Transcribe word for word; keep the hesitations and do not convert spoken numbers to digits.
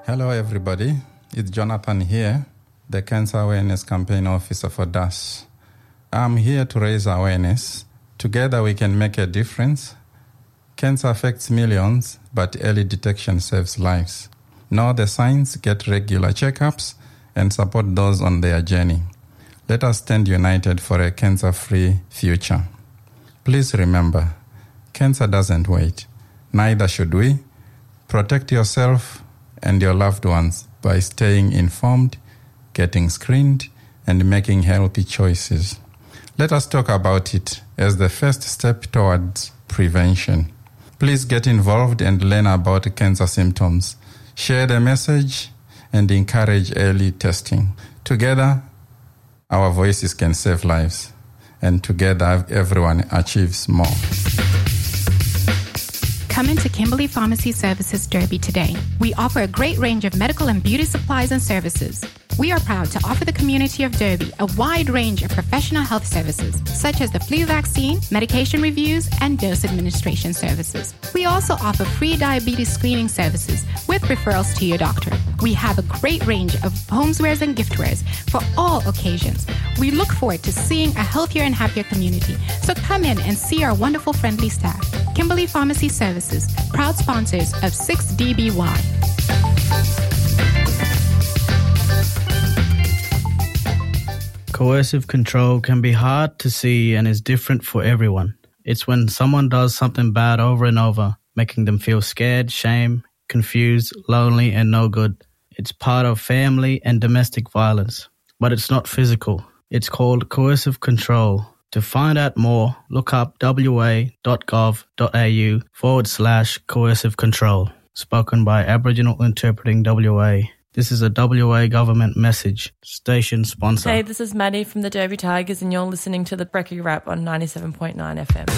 Hello, everybody. It's Jonathan here, the Cancer Awareness Campaign Officer for D A S. I'm here to raise awareness. Together we can make a difference. Cancer affects millions, but early detection saves lives. Know the signs, get regular checkups, and support those on their journey. Let us stand united for a cancer-free future. Please remember, cancer doesn't wait. Neither should we. Protect yourself and your loved ones by staying informed, getting screened, and making healthy choices. Let us talk about it as the first step towards prevention. Please get involved and learn about cancer symptoms. Share the message and encourage early testing. Together, our voices can save lives. And together, everyone achieves more. Come into Kimberley Pharmacy Services Derby today. We offer a great range of medical and beauty supplies and services. We are proud to offer the community of Derby a wide range of professional health services, such as the flu vaccine, medication reviews, and dose administration services. We also offer free diabetes screening services with referrals to your doctor. We have a great range of homewares and giftwares for all occasions. We look forward to seeing a healthier and happier community. So come in and see our wonderful, friendly staff. Kimberley Pharmacy Services, proud sponsors of six D B Y. Coercive control can be hard to see and is different for everyone. It's when someone does something bad over and over, making them feel scared, shame, confused, lonely, and no good. It's part of family and domestic violence, but it's not physical. It's called coercive control. To find out more, look up wa.gov.au forward slash coercive control. Spoken by Aboriginal Interpreting W A. This is a W A government message. Station sponsor. Hey, this is Maddie from the Derby Tigers and you're listening to the Brekkie Wrap on ninety-seven point nine F M.